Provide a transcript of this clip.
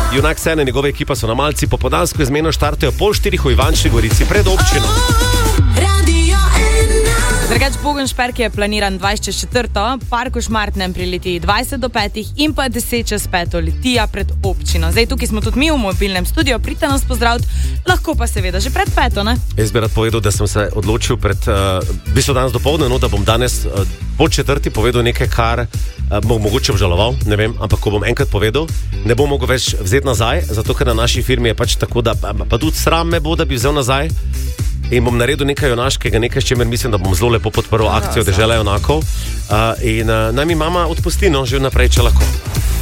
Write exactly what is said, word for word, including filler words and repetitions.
Junak scene, njegova ekipa so na Malci po podansko izmeno štartajo pol štirih v Ivančni Gorici pred občino. Drugač Bogenšperk je planiran dvajset čez četrto, Park v Šmartnem prileti dvajset do petih in pa deset čez peto Litija pred občino. Zdaj tukaj smo tudi mi v mobilnem studiu, pridite nas pozdraviti, lahko pa seveda že pred peto, ne? Jaz bi rad povedal, da sem se odločil pred, uh, v bistvu danes dopoldne, no, da bom danes uh, po četrti povedal nekaj, kar uh, bom mogoče obžaloval, ne vem, ampak ko bom enkrat povedal, ne bom mogel več vzeti nazaj, zato ker na naši firmi je pač tako, da pa, pa tudi sram me bo, da bi vzel nazaj. In bom naredil nekaj junaškega, nekaj, s čimer mislim, da bom zelo lepo podprl akcijo Dežela junakov. Uh, in uh, naj mi mama odpusti, no, že vnaprej, če lahko.